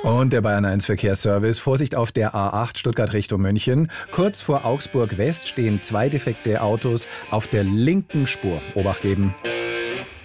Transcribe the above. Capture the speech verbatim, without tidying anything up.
Und der Bayern eins Verkehrsservice. Vorsicht auf der A acht Stuttgart Richtung München. Kurz vor Augsburg West stehen zwei defekte Autos auf der linken Spur. Obacht geben.